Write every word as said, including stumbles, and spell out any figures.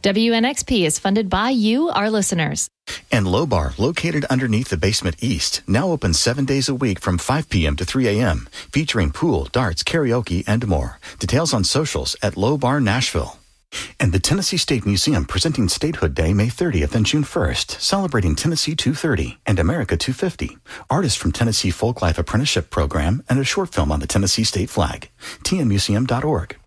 W N X P is funded by you, our listeners. And Low Bar, located underneath the Basement East, now open seven days a week from five p.m. to three a.m., featuring pool, darts, karaoke, and more. Details on socials at Low Bar Nashville. And the Tennessee State Museum presenting Statehood Day May thirtieth and June first, celebrating Tennessee two thirty and America two fifty. Artists from Tennessee Folklife Apprenticeship Program and a short film on the Tennessee State flag. T N museum dot org.